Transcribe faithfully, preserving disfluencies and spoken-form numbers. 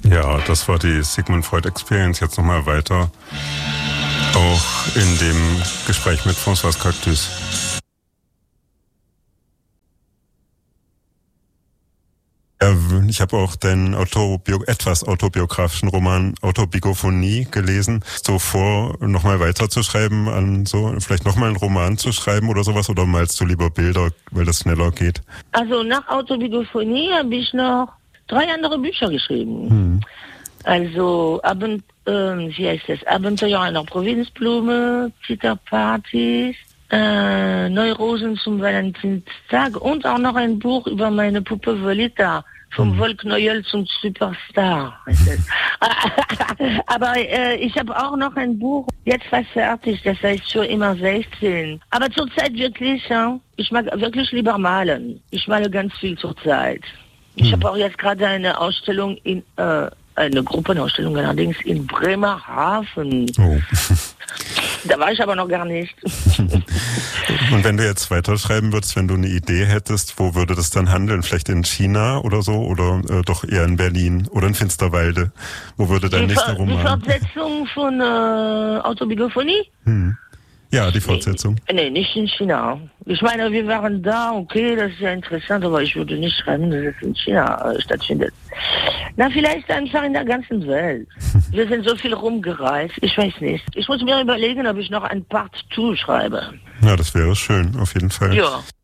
Ja, das war die Sigmund Freud Experience. Jetzt nochmal weiter, auch in dem Gespräch mit Françoise Cactus. Ja, ich habe auch deinen Autobio- etwas autobiografischen Roman Autobigophonie gelesen. So vor, nochmal weiterzuschreiben, an so vielleicht nochmal einen Roman zu schreiben oder sowas, oder malst du lieber Bilder, weil das schneller geht? Also nach Autobigophonie habe ich noch drei andere Bücher geschrieben. Hm. Also Abend, äh, wie heißt das? Abenteuer einer Provinzblume, Zitterpartys, äh, Neurosen zum Valentinstag und auch noch ein Buch über meine Puppe Volita. Vom Mhm. Wollknäuel zum Superstar. Heißt es. Aber äh, ich habe auch noch ein Buch, jetzt fast fertig, das heißt für immer sechzehn. Aber zurzeit wirklich, ja, ich mag wirklich lieber malen. Ich male ganz viel zurzeit. Ich Mhm. habe auch jetzt gerade eine Ausstellung in, äh, eine Gruppenausstellung allerdings in Bremerhaven. Oh. Da war ich aber noch gar nicht. Und wenn du jetzt weiterschreiben würdest, wenn du eine Idee hättest, wo würde das dann handeln? Vielleicht in China oder so? Oder äh, doch eher in Berlin? Oder in Finsterwalde? Wo würde dein Die, nächster Ver die Roman? Fortsetzung von äh, Autobigophonie? Hm. Ja, die Fortsetzung. Nee, nee, nicht in China. Ich meine, wir waren da, okay, das ist ja interessant, aber ich würde nicht schreiben, dass es in China äh, stattfindet. Na, vielleicht einfach in der ganzen Welt. Wir sind so viel rumgereist, ich weiß nicht. Ich muss mir überlegen, ob ich noch ein Part zwei schreibe. Ja, das wäre schön, auf jeden Fall. Ja.